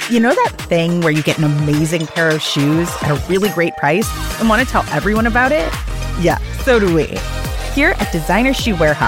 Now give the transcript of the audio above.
You know that thing where you get an amazing pair of shoes at a really great price and want to tell everyone about it? Yeah, so do we. Here at Designer Shoe Warehouse,